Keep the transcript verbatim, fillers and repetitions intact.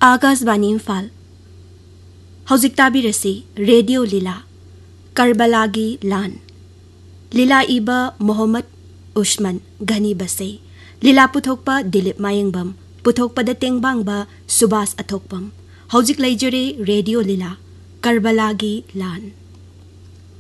Akashvani Imphal हौजिक ताबिरसी radio लीला करबलागी लान लीला इबा मोहम्मद उस्मान घनी बसे लीला पुथोकपा Dilip मायंगबम पुथोकपदा तेंगबांगबा Subhash अथोकपम हौजिक लेजरे radio लीला करबलागी लान।